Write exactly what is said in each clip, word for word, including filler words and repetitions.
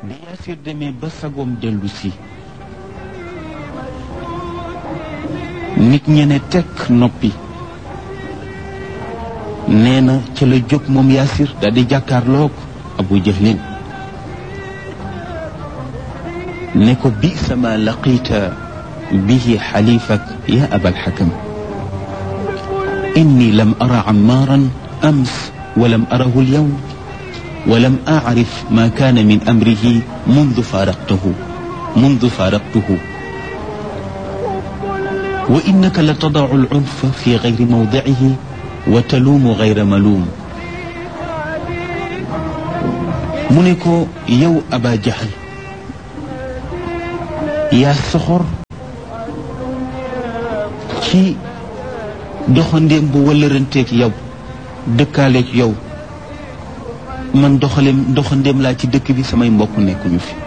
bi Yaasir demee ba sagoom dellu si nit ñene tekk noppi nee na ca la jóg moom Yaasir daal di jàkkaarloog Abu Jahlin ne ko bi sama laqita bihi xalifak ya abal xakam inni lam ara ammaaran ams walam arahu alyawm walam aarif ma kaana min amrihi mundu faaraqtahu mundu faaraqtuhu wa innaka la tadacu alcunfa fi gayri mawdicihi wa taluumu gayra maluum mu ne ko yow Aba Jahl yaa soxor ci doxandéem bu wëllëranteeg yow dëkkaaleeg yow man doxaleem doxandéem laa ci dëkk bi samay mbokk nekkuñu fi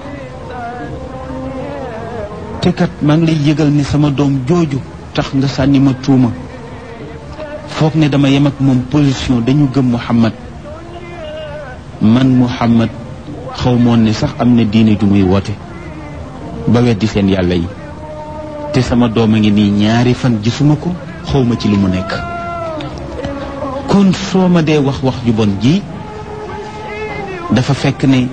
te kat maa ngi lay yëgal ni sama doom jooju tax nga sànni ma tuuma foog ne dama yem ak moom position dañu gëm Muhammad man Muhammad xaw moon ne sax am na diine ju muy woote ba weddi seen yàlla yi te sama doom a ngi nii ñaari fan gisuma ko xawma ci lu mu nekk kon soo ma dee wax wax ju bon ji dafa fekk ne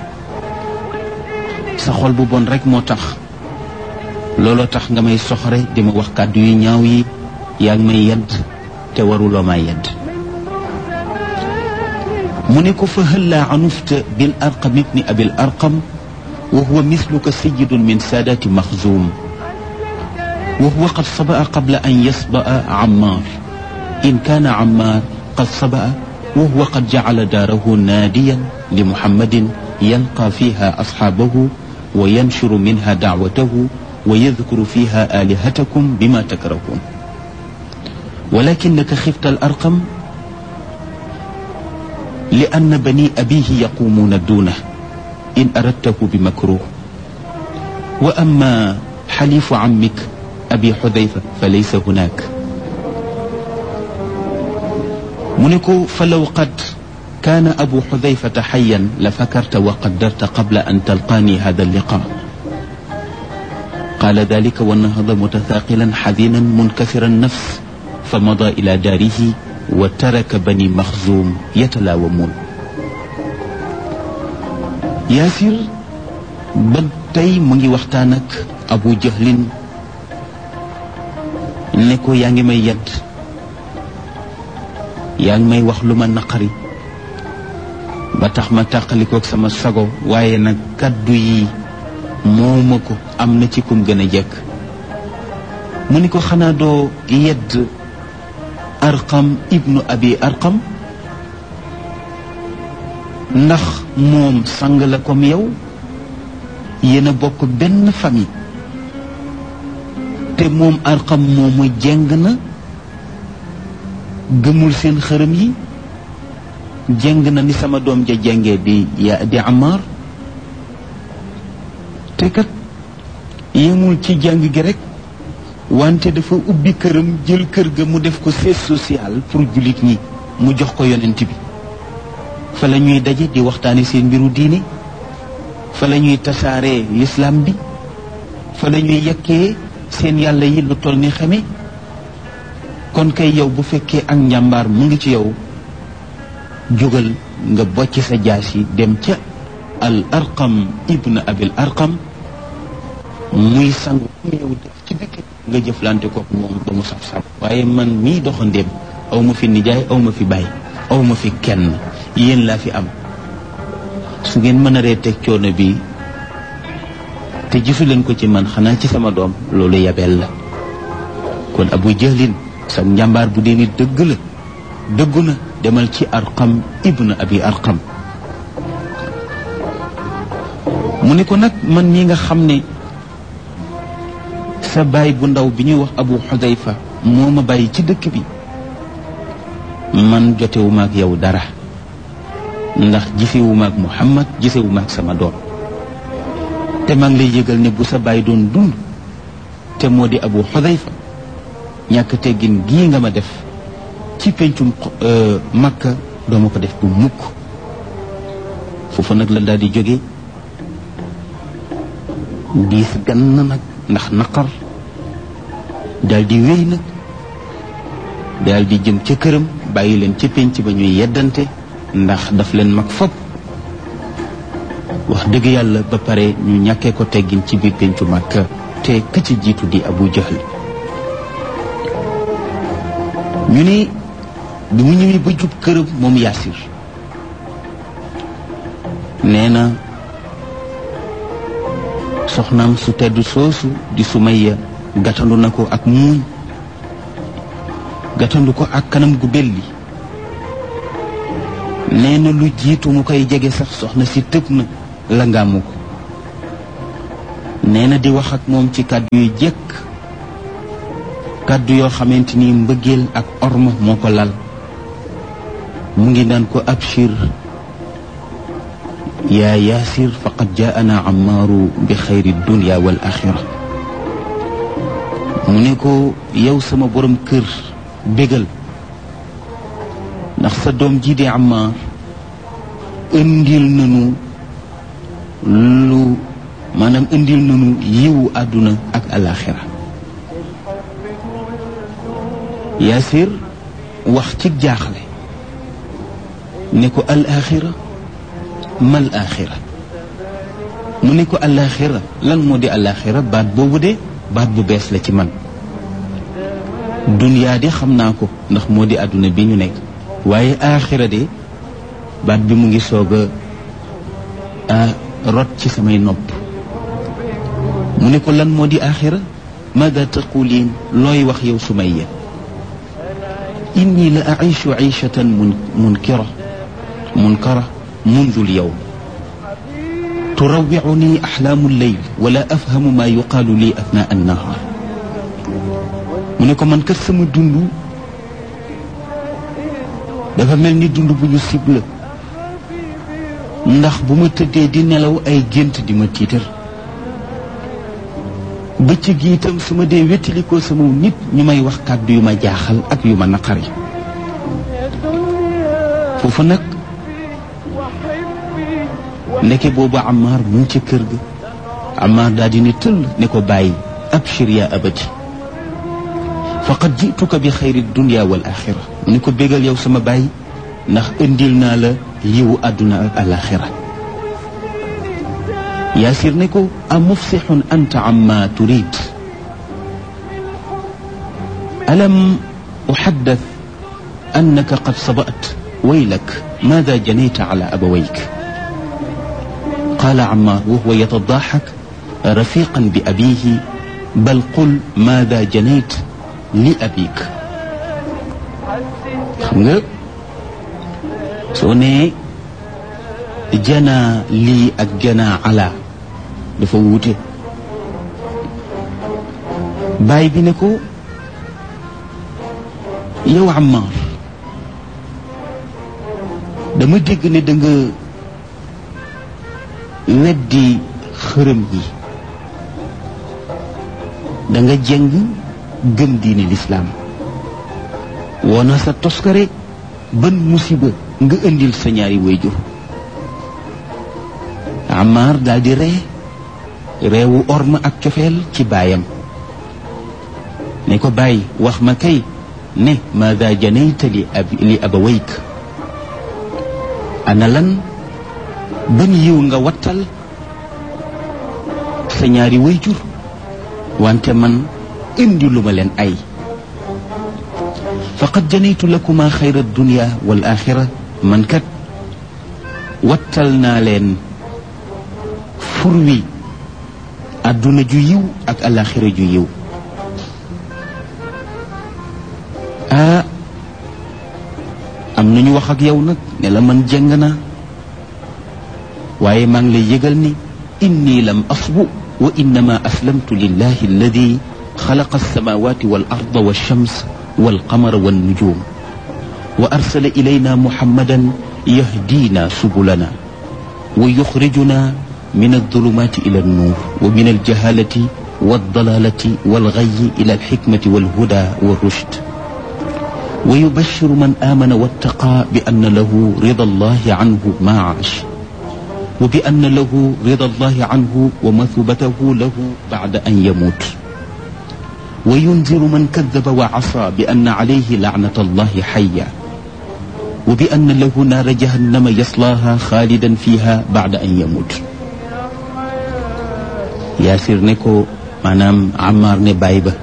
sa xol bu bon rek moo tax looloo tax nga may soxore di ma wax kàddu yu ñaaw yi yaa ngi may yedd te waruloo maa yedd mu ne ko fa hëllaa anufta bil arqam ibni abil arqam wa huwa misluka sayyidun min saadaati maxzuum wa huwa qad sabaa qabla an yasbaa Ammaar in kaana Ammaar qad sabaa wa huwa qad jacala daarahu naadiyan li Muhammadin yalqaa fiiha asxaabahu wa yanshuru minha dacwatahu wa yadkuru fiiha aalihatakum bima takrahuun walakinaka xifta al-arqam li anna bani abiihi yaquumuuna duunahu in aradtahu bi makruh wa amma xalifu ammik abi xudayfa fa laysa hunaak mu ne ko fa law qad kaana abu xudayfata xayan la fakarta wa qaddarta qabla an talqaani hada alliqa qaala dalika wa nahada mutathaqilan xadinan munkasira annafs fa mada ila daarihi wa taraka bani maxzuum yatalaawamuun Yaasir ba tey mu ngi waxtaan ak Abu Jahlin ne ko yaa ngi may yedd yaa ngi may wax lu ma naqari ba tax ma tàqalikook sama sago waaye nag kàddu yi mooma ko am na ci kum gën a jekk mu ni ko xanaa doo yedd Arqam ibnu Abi Arqam ndax moom sang la comme yow yéen a bokk benn famille te moom Arqam moomu jeng na gëmul seen xërëm yi jeng na ni sama doom ja jengee di ya di Ammaar te kat yemul ci jàng gi rek wante dafa ubbi këram jël kër ga mu def ko siège social pour jullit ñi mu jox ko yonent bi fa la ñuy daje di waxtaane seen mbiru diine fa la ñuy tasaaree lislaam bi fa la ñuy yekkee seen yàlla yi lu toll ni xame kon kay yow bu fekkee ak njàmbaar mu ngi ci yow jógal nga bocc sa jaas yi dem ca al arqam ibn abil arqam muy sang yow def ci dëkk nga jëflante ko moom ba mu saf saf waaye man mii doxandéem aw ma fi nijaay aw ma fi baay aw ma fi kenn yéen laa fi am su ngeen mën a ree teg coono bi te gisu leen ko ci man xanaa ci sama doom loolu yabeel la kon Abu Jahlin sa njàmbaar bu dee ni dëgg la dëggu na demal ci Arqam ibn Abi Arqam mu ne ko nag man mii nga xam ne sa baay bu ndaw bi ñuy wax Abu Xudayfa moo ma bàyyi ci dëkk bi man jotewuma ak yow dara ndax gisewuma ak Muhammad gisewuma ak sama doom te maa ngi lay yëgal ne bu sa baay doon dund te moo di Abu Xudayfa ñàkk teggin gii nga ma def ci pencum Makka doo ma ko def bu mukk foofu nag la daal di jóge diis gann nag ndax naqar daal di wéy nag daal di jëm ca këram bàyyi leen ca pénc ba ñuy yeddante ndax daf leen mag fopp wax dëgg yàlla ba pare ñu ñàkkee ko teggin ci biir péncu Makka te ka ci jiitu di Abu Jahl ñu ne bi mu ñëwee ba jub këram moom Yaasir nee na soxnaam su tedd soosu di Sumayya gàttandu na ko ak muuñ gàttandu ko ak kanam gu belli nee na lu jiitu mu koy jege sax soxna si tëb na la ngàmmu ko nee na di wax ak moom ci kàddu yu jekk kàddu yoo xamante ni mbëggeel ak orma moo ko lal mu ngi naan ko abshir yaa Yaasir faqad jaana Ammaaru bi xayri dunya wal axira mu ne ko yow sama borom kër bégal ndax sa doom ji di Ammaar indil nanu lu maanaam indil nanu yiwu àdduna ak alaxira Yaasir wax ci jaaxle ne ko alaxira mal axira mu ne ko alaxira lan moo di alaxira baat boobu de baat bu bees la ci man duniyaa de xam naa ko ndax moo di àdduna bi ñu nekk waaye axira de baat bi mu ngi soog a rot ci samay nopp mu ne ko lan moo di axira maada taquliin looy wax yow Sumayya inni la aishu aishatan mun munkira munkara mundu lyawm turawwicuni axlaamu lleyl wala afhamu ma yuqaalu li athnaa annahaar mu ne ko man kat sama dund dafa mel ni dund bu ñu sibla ndax bu ma tëddee di nelaw ay gént di ma tiitar bëccëg gi itam su ma dee wéttalikoo sama nit ñu may wax kàddu yu ma jaaxal ak yu ma naqari foofu nag ndeke boobu Ammaar mu ngi ca kër ga Ammaar daal di ne tëll ne ko bàyyi abshir yaa abati faqad jituka bi xayri dunya wal axira mu ne ko bégal yow sama bàyyi ndax indil naa la yiwu àdduna ak alaxira Yaasir ne ko a mufsixun anta amma turid alam uxaddat annaka qad sabat waylak maada janayta ala abawayk qaala Ammaar wa huwa yatadaxak rafiqan bi abihi bal qul maada janayt li abik xam nga soo nee janaa lii ak janaa ala dafa wuute baay bi ne ko yow Ammaar dama dégg ne da nga weddi xërëm yi da nga jëng gëm diine lislaam woona sa toskare ban musiba nga indil sa ñaari wayjur Ammaar daal di ree reewu orma ak cofeel ci baayam ne ko bàyyi wax ma kay ne maada janayta li ab li abawayk ana lan ban yiw nga wattal sa ñaari wayjur wante man indi lu ma leen ay faqad janaytu lakuma xayra dunya wal axira man kat wattal naa leen fur wi àdduna ju yiw ak alaxira ju yiw ah am nañu wax ak yow nag ne la man jëng naa waaye maa ngi lay yëgal ni inni lam asbu wa innama aslamtu lillahi alladi xalaqa alsamawati wal arda walshams walqamara wannujum wa arsala ilayna muhammadan yahdina subulana wa yuxrijuna min aldulumati ila alnuur wa min aljahalati waldalalati walgayi ila alxikmati walhuda walrushd wa yubashiru man amana wattaqa bi anna lahu rida allahi anhu ma aash wa bi anna lahu rida allahi anhu wa mathubatahu lahu bacda an yamut wa yunziru man kadaba wa asa bi anna alayhi lacnata allahi xaya wa bi anna lahu naara jahannama yaslaaha xaalidan fiha bacda an yamut. Yaasir ne ko maanaam Ammaar ne baay ba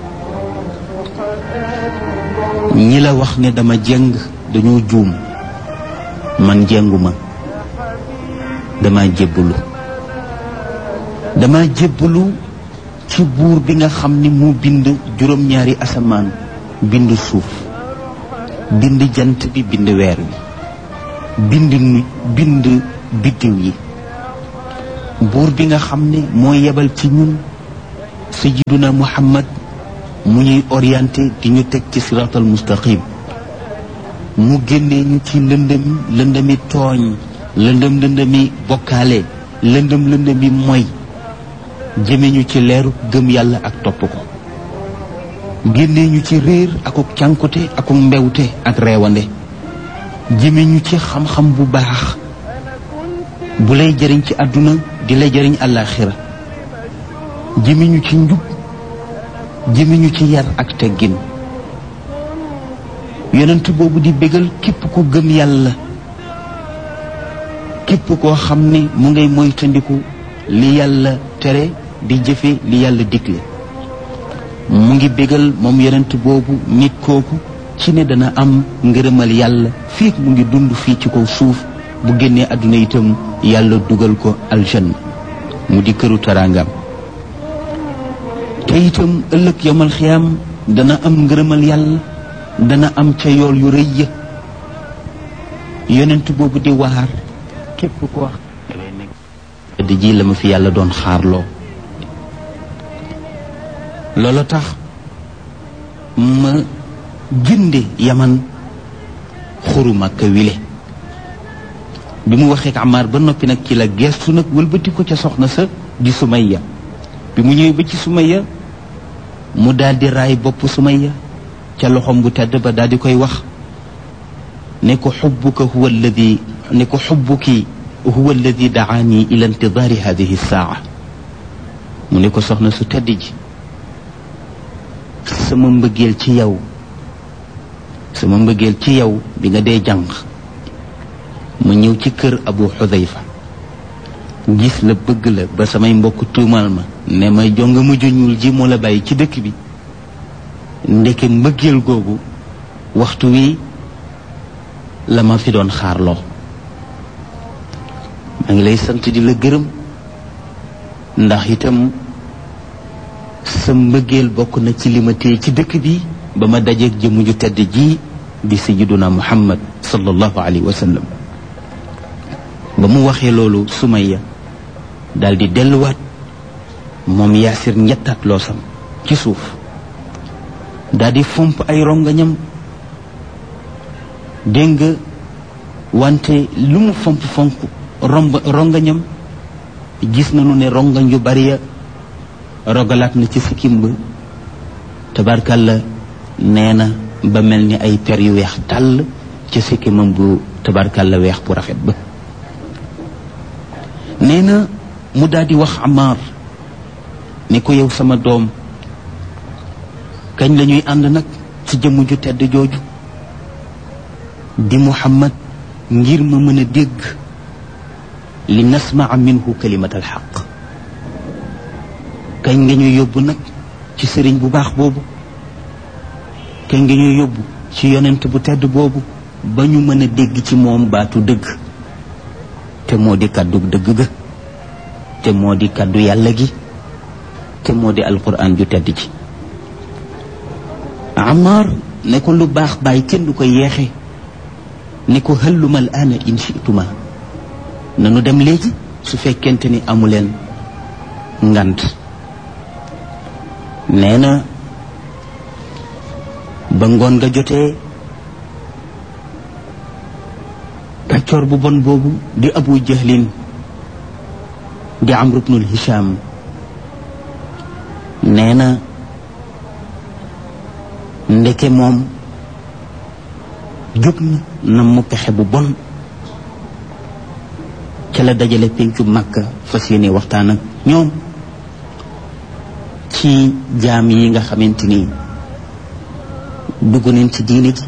ñi la wax ne dama jeng dañoo juum, man jenguma, dama jébbalu dama jébbalu ci buur bi nga xam ni moo bind juróom-ñaari asamaan, bind suuf, bind jant bi, bind weer wi, bind nu bind biddiw yi, buur bi nga xam ne moo yebal ci ñun sayyiduna Muhammad mu ñuy orienté di ñu teg ci siraatal mustaqim, mu génnee ñu ci lëndëm lëndëmi tooñ, lëndëm lëndëmi bokkaale, lëndëm lëndëmi moy, jëme ñu ci leeru gëm yàlla ak topp ko, génnee ñu ci réer akuk cànkute akuk mbewte ak reewande, jëme ñu ci xam-xam bu baax bu lay jëriñ ci àdduna di lay jëriñ àllaaxira, jëme ñu ci njub, jëme ñu ci yar ak teggin. yonent boobu di bégal képp ku gëm yàlla, képp koo xam ni mu ngay moytandiku li yàlla tere di jëfe li yàlla digle. mu ngi bégal moom yonent boobu nit kooku ci ne dana am ngërëmal yàlla fii mu ngi dund fii ci kaw suuf, bu génnee àdduna itam yàlla dugal ko aljanna mu di këru taraangam. te itam ëllëg yawmal xiyaam dana am ngërëmal yàlla, dana am ca yool yu rëy ya. yonent boobu di waar képp ko wax di ji la ma fi yàlla doon xaarloo. loolu tax ma jënde Yaman xuru Makka wile. bi mu waxee ak Ammaar ba noppi nag ci la geestu nag wëlbati ko ca soxna sa di Sumayya. bi mu ñëwee ba ci Sumayya mu daal di raay bopp Sumayya ca loxom bu tedd ba daal di koy wax ne ko xubbuka huwa alladi ne ko xubbuki huwa alladi daani ila intidaari hadihi saa. mu ne ko soxna su tedd ji, sama mbëggeel ci yow sama mbëggeel ci yow bi nga dee jàng ma ñëw ci kër Abu Xudayfa gis la bëgg la ba samay mbokk tuumal ma ne may jonga mujj ñuul ji moo la bàyyi ci dëkk bi. ndeke mbëggeel googu waxtu wi la ma fi doon xaarloo. maa ngi lay sant di la gërëm ndax itam sa mbëggeel bokk na ci li ma téye ci dëkk bi ba ma dajeeg jëmm ju tedd ji di sayyiduna Muhammad sallallahu alayhi wa sallam. ba mu waxee loolu Sumayya daal di delluwaat moom Yaasir ñettaat loosam ci suuf daal di fomp ay rongañam. dégg nga wante lu mu fomp fonk romb rongañam gis nañu ne rongañ yu bari ya rogalaat na ci sikkim ba tabarkalla. nee na ba mel ni ay per yu weex tàll ci sikkimam bu tabarkalla weex bu rafet ba. nee na mu daal di wax Ammaar ne ko yow sama doom kañ la ñuy ànd nag ci jëmm ju tedd jooju di Muhammad ngir ma mën a dégg li nasmaa minhu kalimat alxaq. kañ nga ñuy yóbbu nag ci sëriñ bu baax boobu, kañ nga ñuy yóbbu ci yonent bu tedd boobu ba ñu mën a dégg ci moom baatu dëgg te moo di kàddu dëgg ga, te moo di kàddu yàlla gi, te moo di alquran ju tedd ci. Ammaar ne ko lu baax bàyyi kenn du ko yeexe, ne ko halluma al aana in shi'tuma, nanu dem léegi su fekkente ni amuleen ngant. nee na ba ngoon nga jotee kàccoor bu bon boobu di Abu Jahlin di Amr ibnul Hisham nee na ndeke moom jóg na na mu pexe bu bon ca la dajale pencu Makka fas yéene waxtaan ak ñoom ci jaam yi nga xamante ni dugg nañ ci diine ji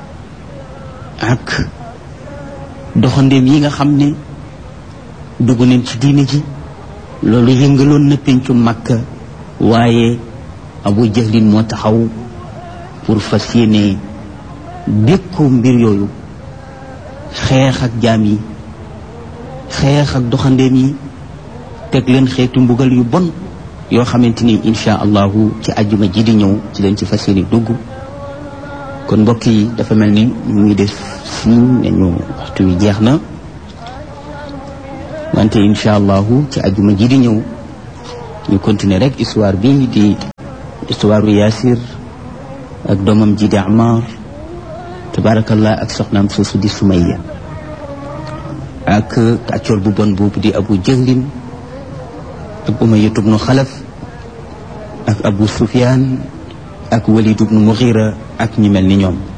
ak doxandeem yi nga xam ne dugg nañ ci diine ji. loolu yëngaloon na pencu Makka waaye Abu Jahlin moo taxaw pour fas yéene dékku mbir yooyu xeex ak jaam yi xeex ak doxandeem yi teg leen xeetu mbugal yu bon yoo xamante ni insha allahu ci àjjuma ji di ñëw ci leen ci fas yéene dugg. kon mbokk yi dafa mel ni mu ngi def siin nañu waxtu wi jeex na wante insha allahu ci àjjuma ji di ñëw ñu continuer rek histoire bi di histoire Yaasir ak doomam ji di Ammaar tabarakallah ak soxnaam soosu di Sumayya ak kàccoor bu bon boobu di Abu Jahlin ak Umayya ibnu Xalaf ak Abu Sufyaan ak Walid ibnu Mughira ak ñi mel ni ñoom